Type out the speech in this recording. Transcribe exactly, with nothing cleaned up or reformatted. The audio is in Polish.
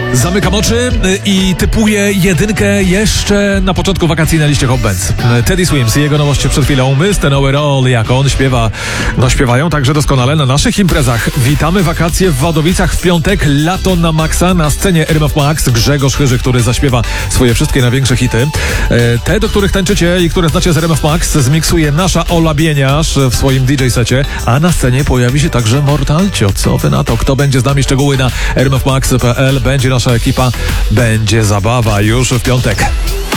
Zamykam oczy i typuję jedynkę jeszcze na początku wakacji na liście Hot Bands. Teddy Swims i jego nowości przed chwilą. mister Know It All, jak on śpiewa. No śpiewają także doskonale na naszych imprezach. Witamy wakacje w Wadowicach w piątek. Lato na maksa. Na scenie R M F Max Grzegorz Chyży, który zaśpiewa swoje wszystkie największe hity. Te, do których tańczycie i które znacie z R M F Max, zmiksuje nasza Ola Bieniasz w swoim D J secie. A na scenie pojawi się także Mortalcio. Co wy na to? Kto będzie z nami? Szczegóły na r m f max kropka p l. Będzie nasza ekipa. Będzie zabawa już w piątek.